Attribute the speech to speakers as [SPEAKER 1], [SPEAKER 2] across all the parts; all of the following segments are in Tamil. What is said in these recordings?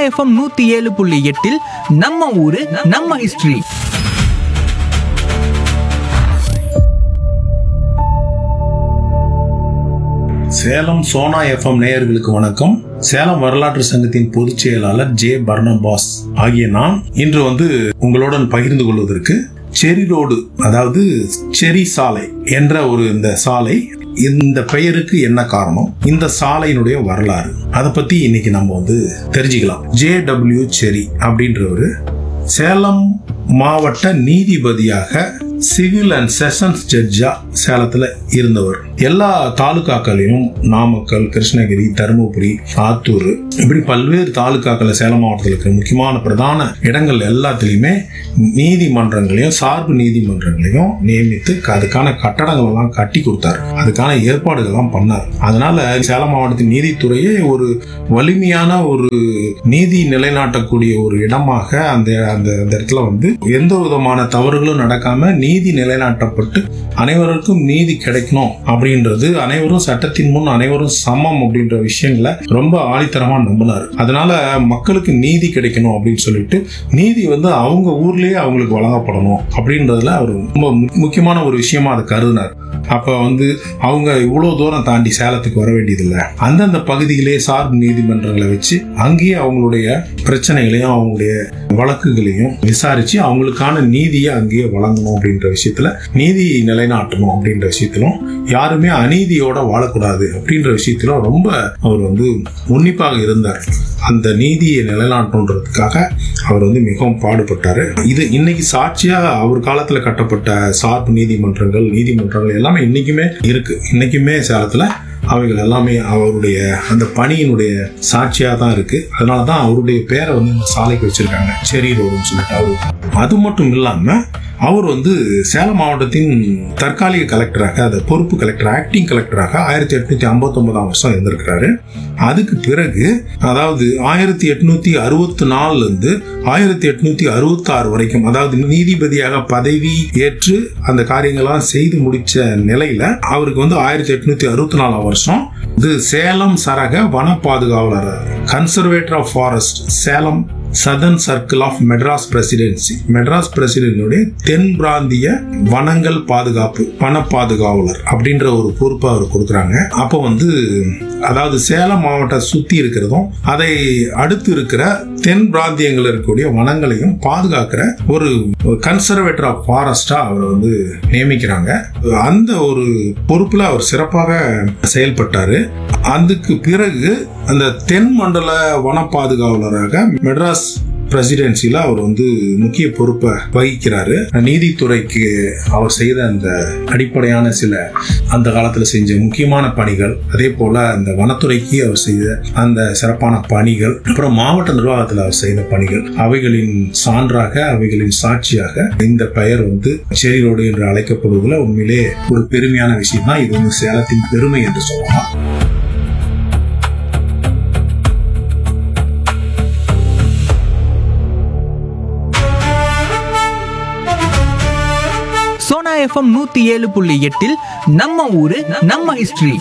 [SPEAKER 1] எஃப்எம் 107.8 நம்ம ஊரு நம்ம ஹிஸ்டரி.
[SPEAKER 2] சேலம் சோனா எஃப்எம் நேயர்களுக்கு வணக்கம். சேலம் வரலாற்று சங்கத்தின் பொதுச் செயலாளர் ஜே பர்னபாஸ் ஆகிய நான் இன்று உங்களுடன் பகிர்ந்து கொள்வதற்கு செரி ரோடு, அதாவது செரி சாலை என்ற இந்த சாலை, இந்த பெயருக்கு என்ன காரணம், இந்த சாலையினுடைய வரலாறு, அதை பத்தி இன்னைக்கு நம்ம தெரிஞ்சுக்கலாம். JW செரி அப்படின்றவரு சேலம் மாவட்ட நீதிபதியாக சிவில் அண்ட் செஷன்ஸ் ஜட்ஜா சேலத்துல இருந்தவர். எல்லா தாலுகாக்களையும் நாமக்கல், கிருஷ்ணகிரி, தருமபுரி, ஆத்தூர், இப்படி பல்வேறு தாலுகாக்கள் சேலம் மாவட்டத்தில் இருக்கிற முக்கியமான பிரதான இடங்கள் எல்லாத்திலையுமே நீதிமன்றங்களையும் சார்பு நீதிமன்றங்களையும் நியமித்து அதுக்கான கட்டடங்கள் எல்லாம் கட்டி கொடுத்தாரு. அதுக்கான ஏற்பாடுகள் எல்லாம் பண்ணார். அதனால சேலம் மாவட்டத்தின் நீதித்துறையே ஒரு வலிமையான ஒரு நீதி நிலைநாட்டக்கூடிய ஒரு இடமாக அந்த இடத்துல எந்த விதமான தவறுகளும் நடக்காம நீதி நிலைநாட்டப்பட்டு அனைவருக்கும் நீதி கிடைக்கணும் அப்படின்றது, அனைவரும் சட்டத்தின் முன் அனைவரும் சமம் அப்படின்ற விஷயங்களை ரொம்ப ஆணித்தரமா நம்பினார். அதனால மக்களுக்கு நீதி கிடைக்கணும் அப்படின்னு சொல்லிட்டு நீதி அவங்க ஊர்லயே அவங்களுக்கு வழங்கப்படணும் அப்படின்றதுல அவர் ரொம்ப முக்கியமான ஒரு விஷயமா அதை கருதினார். அப்ப அவங்க இவ்வளவு தூரம் தாண்டி சேலத்துக்கு வர வேண்டியதில்லை, அந்தந்த பகுதியிலே சார்பு நீதிமன்றங்களை வச்சு அங்கேயே அவங்களுடைய பிரச்சனைகளையும் அவங்களுடைய வழக்குகளையும் விசாரிச்சு அவங்களுக்கான நீதியை அங்கேயே வழங்கணும் அப்படின்ற விஷயத்துல, நீதி நிலைநாட்டணும் அப்படின்ற விஷயத்திலும், யாருமே அநீதியோட வாழக்கூடாது அப்படின்ற விஷயத்திலும் ரொம்ப அவர் உன்னிப்பாக இருந்தார். அந்த நீதியை நிலைநாட்டணுன்றதுக்காக அவர் மிகவும் பாடுபட்டாரு. இது இன்னைக்கு சாட்சியா அவர் காலத்துல கட்டப்பட்ட சார்பு நீதிமன்றங்கள் எல்லாமே இன்னைக்குமே இருக்கு. இன்னைக்குமே சேலத்துல அவைகள் எல்லாமே அவருடைய அந்த பணியினுடைய சாட்சியா தான் இருக்கு. அதனாலதான் அவருடைய பேரை இந்த சாலைக்கு வச்சிருக்காங்க, செரி ரோடுன்னு சொல்லிட்டு. அவரு அது மட்டும் இல்லாம அவர் சேலம் மாவட்டத்தின் தற்காலிக கலெக்டராக, அது பொறுப்பு கலெக்டர், ஆக்டிங் கலெக்டராக 1859 வருஷம் இருந்திருக்கிறாரு. அதுக்கு பிறகு, அதாவது 1864 இருந்து 1866 வரைக்கும், அதாவது நீதிபதியாக பதவி ஏற்று அந்த காரியங்கள்லாம் செய்து முடிச்ச நிலையில அவருக்கு 1864 வருஷம் சேலம் சரக வன பாதுகாவலர், conservator of forest, Salem southern circle of Madras presidency, Madras பிரசிடென்சியுடைய தென் பிராந்திய வனங்கள் பாதுகாப்பு வன பாதுகாவலர் அப்படின்ற ஒரு பொறுப்பை அவர் கொடுக்குறாங்க. அப்போ அதாவது சேலம் மாவட்டம் சுத்தி இருக்கிறதும் அதை அடுத்து இருக்கிற தென் பிராந்தியங்கள் இருக்கக்கூடிய வனங்களையும் பாதுகாக்கிற ஒரு கன்சர்வேட்டர் ஆஃப் ஃபாரஸ்டா அவர் நியமிக்கிறாங்க. அந்த ஒரு பொறுப்புல அவர் சிறப்பாக செயல்பட்டாரு. அதுக்கு பிறகு அந்த தென் மண்டல வன பாதுகாவலராக மெட்ராஸ் பிரசிடென்சில அவர் முக்கிய பொறுப்பை வகிக்கிறாரு. நீதித்துறைக்கு அவர் செய்த அந்த அடிப்படையான சில அந்த காலத்துல செஞ்ச முக்கியமான பணிகள், அதே போல அந்த வனத்துறைக்கு அவர் செய்த அந்த சிறப்பான பணிகள், அப்புறம் மாவட்ட நிர்வாகத்தில் அவர் செய்த பணிகள், அவைகளின் சான்றாக, அவைகளின் சாட்சியாக இந்த பெயர் செரி ரோடு என்று அழைக்கப்படுவதில் உண்மையிலே ஒரு பெருமையான விஷயம் தான். இது சேலத்தின் பெருமை என்று சொல்லலாம்.
[SPEAKER 1] சோனா எஃப்எம் 107.8 நம்ம ஊரு நம்ம ஹிஸ்டரி.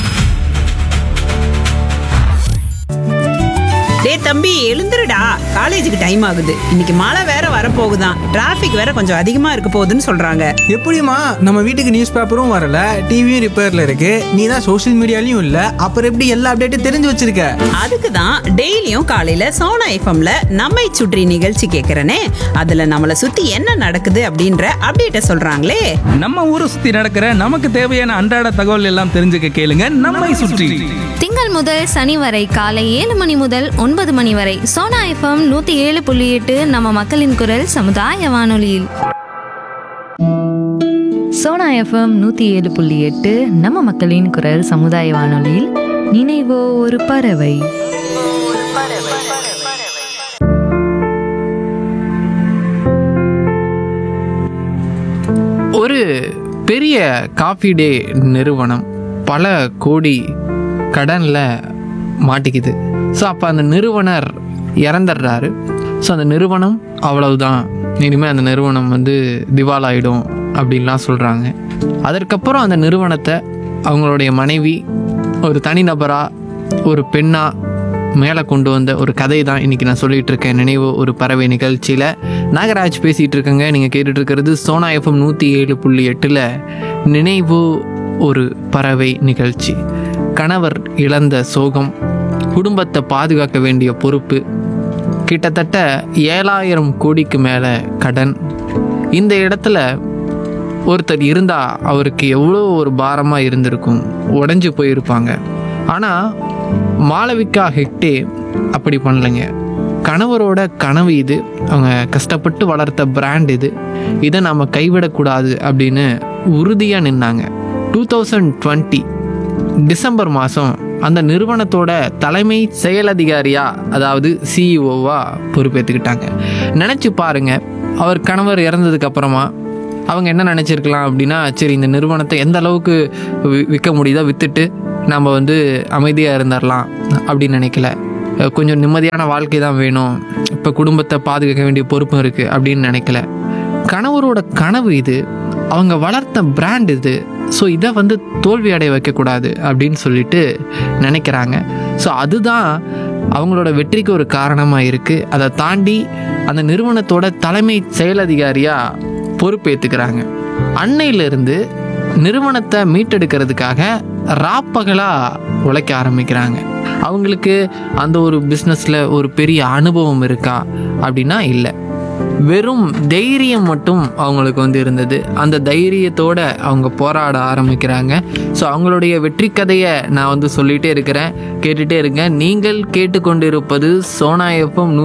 [SPEAKER 3] டேய் தம்பி, எழுந்துருடா, காலேஜுக்கு டைம் ஆகுது. இன்னைக்கு மழை வேற வரப்போகுதான், டிராபிக் வேற கொஞ்சம் அதிகமா இருக்க போகுதுன்னு சொல்றாங்க.
[SPEAKER 4] எப்படிமா, நம்ம வீட்டுக்கு நியூஸ் பேப்பரும் வரல, டிவியும் ரிப்பேர்ல இருக்கு, நீ தான் சோஷியல் மீடியாலயும் இல்ல, அப்புறம் எப்படி எல்லா அப்டேட்டும் தெரிஞ்சு வச்சிருக்க?
[SPEAKER 3] அதுக்கு தான் டெய்லியும் காலையில சோனா எஃப்எம்ல நம்மை சுற்றி நிகழ்ச்சி கேட்கறனே, அதுல நம்மளை சுத்தி என்ன நடக்குது அப்படின்ற அப்டேட்ட சொல்றாங்களே.
[SPEAKER 5] நம்ம ஊரை சுத்தி நடக்கிற நமக்கு தேவையான அன்றாட தகவல் எல்லாம் தெரிஞ்சுக்க கேளுங்க நம்மை சுற்றி.
[SPEAKER 6] திங்கள் முதல் சனி வரை காலை 7 மணி முதல் 9 மணி வரை சோனா எஃப்எம் 107.8 நம்ம மக்களின் குரல் சமுதாய வானொலியில்.
[SPEAKER 7] சோனா எஃப்எம் 107.8 நம்ம மக்களின் குரல் சமுதாய வானொலியில் நினைவோ ஒரு பறவை.
[SPEAKER 8] ஒரு பெரிய காஃபி டே நிறுவனம் பல கோடி கடனில் மாட்டிக்குது. ஸோ அப்போ அந்த நிறுவனர் இறந்துடுறாரு. ஸோ அந்த நிறுவனம் அவ்வளவுதான், இனிமேல் அந்த நிறுவனம் திவாலாயிடும் அப்படின்லாம் சொல்கிறாங்க. அதற்கப்புறம் அந்த நிறுவனத்தை அவங்களுடைய மனைவி ஒரு தனிநபராக, ஒரு பெண்ணாக மேலே கொண்டு வந்த ஒரு கதை தான் இன்றைக்கி நான் சொல்லிகிட்டு இருக்கேன். நினைவு ஒரு பறவை நிகழ்ச்சியில் நாகராஜ் பேசிகிட்டு இருக்கேங்க. நீங்கள் கேட்டுட்டு இருக்கிறது சோனா எஃப்எம் 107.8 நினைவு ஒரு பறவை நிகழ்ச்சி. கணவர் இழந்த சோகம், குடும்பத்தை பாதுகாக்க வேண்டிய பொறுப்பு, கிட்டத்தட்ட 7,000 கோடிக்கு மேலே கடன். இந்த இடத்துல ஒருத்தர் இருந்தால் அவருக்கு எவ்வளோ ஒரு பாரமாக இருந்திருக்கும், உடஞ்சி போயிருப்பாங்க. ஆனால் மாளவிகா ஹெக்டே அப்படி பண்ணலைங்க. கணவரோட கனவு இது, அவங்க கஷ்டப்பட்டு வளர்த்த பிராண்ட் இது, இதை நாம் கைவிடக்கூடாது அப்படின்னு உறுதியாக நின்னாங்க. 2020 டிசம்பர் மாதம் அந்த நிறுவனத்தோட தலைமை செயலதிகாரியாக, அதாவது சிஇஓவாக பொறுப்பேற்றுக்கிட்டாங்க. நினச்சி பாருங்கள், அவர் கணவர் இறந்ததுக்கு அப்புறமா அவங்க என்ன நினச்சிருக்கலாம் அப்படின்னா, சரி இந்த நிறுவனத்தை எந்த அளவுக்கு விற்க முடியுதோ விற்றுட்டு நம்ம அமைதியாக இருந்துடலாம் அப்படின்னு நினைக்கல. கொஞ்சம் நிம்மதியான வாழ்க்கை தான் வேணும், இப்போ குடும்பத்தை பாதுகாக்க வேண்டிய பொறுப்பும் இருக்குது அப்படின்னு நினைக்கல. கணவரோட கனவு இது, அவங்க வளர்த்த பிராண்ட் இது, ஸோ இதை தோல்வி அடைய வைக்கக்கூடாது அப்படின்னு சொல்லிட்டு நினைக்கிறாங்க. ஸோ அதுதான் அவங்களோட வெற்றிக்கு ஒரு காரணமாக இருக்குது. அதை தாண்டி அந்த நிறுவனத்தோட தலைமை செயலதிகாரியாக பொறுப்பேற்றுக்கிறாங்க. அன்னையிலிருந்து நிறுவனத்தை மீட்டெடுக்கிறதுக்காக ராப்பகலாக உழைக்க ஆரம்பிக்கிறாங்க. அவங்களுக்கு அந்த ஒரு பிஸ்னஸில் ஒரு பெரிய அனுபவம் இருக்கா அப்படின்னா இல்லை, வெறும் தைரியம் மட்டும் அவங்களுக்கு இருந்தது. அந்த தைரியத்தோடு அவங்க போராட ஆரம்பிக்கிறாங்க. ஸோ அவங்களுடைய வெற்றி கதையை நான் சொல்லிகிட்டே இருக்கிறேன், கேட்டுகிட்டே இருங்க. நீங்கள் கேட்டுக்கொண்டிருப்பது சோனா எஃப்எம்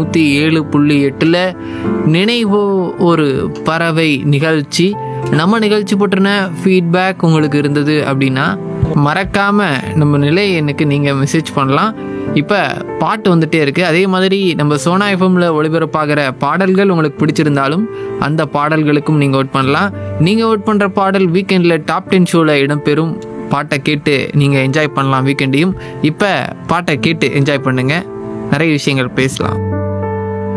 [SPEAKER 8] 107.8 நினைவு ஒரு பறவை நிகழ்ச்சி. நம்ம நிகழ்ச்சி பற்றின ஃபீட்பேக் உங்களுக்கு இருந்தது அப்படின்னா மறக்காமல் நம்ம நிலை எண்ணுக்கு நீங்கள் மெசேஜ் பண்ணலாம். இப்போ பாட்டு வந்துட்டே இருக்குது. அதே மாதிரி நம்ம சோனா எஃப்எம்ல ஒளிபரப்பாகிற பாடல்கள் உங்களுக்கு பிடிச்சிருந்தாலும் அந்த பாடல்களுக்கும் நீங்கள் ஓட் பண்ணலாம். நீங்கள் ஓட் பண்ணுற பாடல் வீக்கெண்டில் டாப் 10 ஷோவில் இடம்பெறும். பாட்டை கேட்டு நீங்கள் என்ஜாய் பண்ணலாம் வீக்கெண்டையும். இப்போ பாட்டை கேட்டு என்ஜாய் பண்ணுங்கள், நிறைய விஷயங்கள் பேசலாம்.